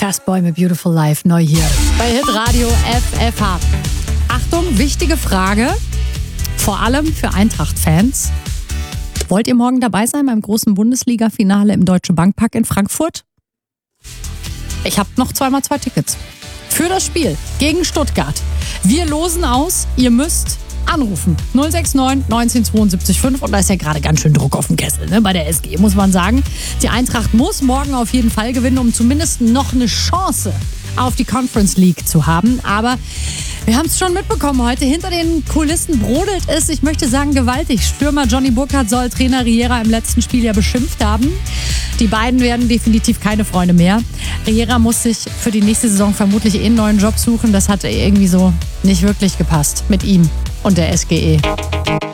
Castboy mit Beautiful Life, neu hier bei Hitradio FFH. Achtung, wichtige Frage, vor allem für Eintracht-Fans. Wollt ihr morgen dabei sein beim großen Bundesliga-Finale im Deutsche Bankpark in Frankfurt? Ich habe noch 2x2 Tickets für das Spiel gegen Stuttgart. Wir losen aus, ihr müsst anrufen. 069 1972 5. Und da ist ja gerade ganz schön Druck auf dem Kessel, ne? Bei der SG, muss man sagen. Die Eintracht muss morgen auf jeden Fall gewinnen, um zumindest noch eine Chance auf die Conference League zu haben. Aber wir haben es schon mitbekommen heute. Hinter den Kulissen brodelt es, ich möchte sagen, gewaltig. Stürmer Johnny Burkhardt soll Trainer Riera im letzten Spiel ja beschimpft haben. Die beiden werden definitiv keine Freunde mehr. Riera muss sich für die nächste Saison vermutlich einen neuen Job suchen. Das hat irgendwie so nicht wirklich gepasst mit ihm und der SGE.